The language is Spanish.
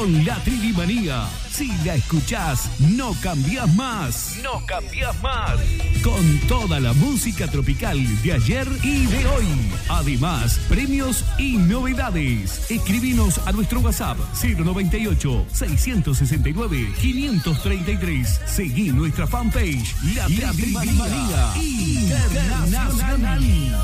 con la Trivimanía. Si la escuchás, no cambiás más. No cambiás más. Con toda la música tropical de ayer y de hoy. Además, premios y novedades. Escribinos a nuestro WhatsApp 098-669-533. Seguí nuestra fanpage, La Trivimanía Internacional.